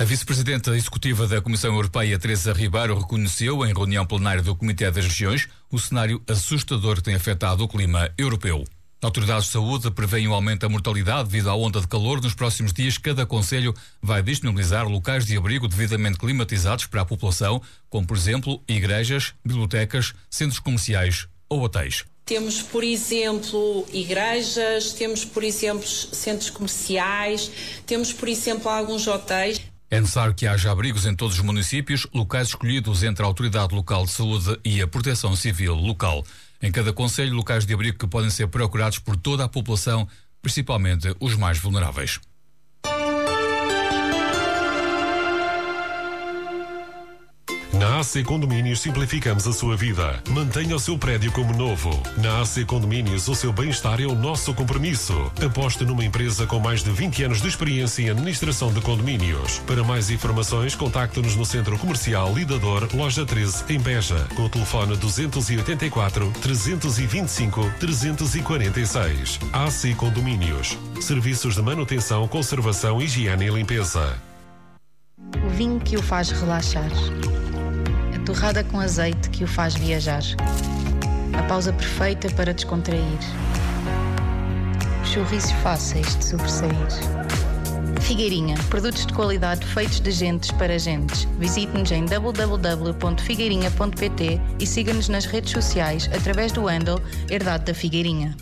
A vice-presidenta executiva da Comissão Europeia, Teresa Ribeiro, reconheceu em reunião plenária do Comitê das Regiões o cenário assustador que tem afetado o clima europeu. Autoridades de saúde prevêem um aumento da mortalidade devido à onda de calor. Nos próximos dias, cada concelho vai disponibilizar locais de abrigo devidamente climatizados para a população, como, por exemplo, igrejas, bibliotecas, centros comerciais ou hotéis. Temos, por exemplo, igrejas, temos, por exemplo, centros comerciais, temos, por exemplo, alguns hotéis. É necessário que haja abrigos em todos os municípios, locais escolhidos entre a Autoridade Local de Saúde e a Proteção Civil local. Em cada concelho, locais de abrigo que podem ser procurados por toda a população, principalmente os mais vulneráveis. Na AC Condomínios simplificamos a sua vida. Mantenha o seu prédio como novo. Na AC Condomínios, o seu bem-estar é o nosso compromisso. Aposte numa empresa com mais de 20 anos de experiência em administração de condomínios. Para mais informações, contacte-nos no Centro Comercial Lidador, Loja 13, em Beja, com o telefone 284 325 346. AC Condomínios. Serviços de manutenção, conservação, higiene e limpeza. O vinho que o faz relaxar. A torrada com azeite que o faz viajar. A pausa perfeita para descontrair. Os sorrisos fáceis de sobressair. Figueirinha, produtos de qualidade feitos de gentes para gentes. Visite-nos em www.figueirinha.pt e siga-nos nas redes sociais através do handle Herdade da Figueirinha.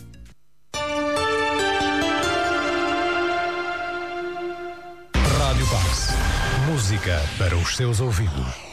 Rádio Pax. Música para os seus ouvidos.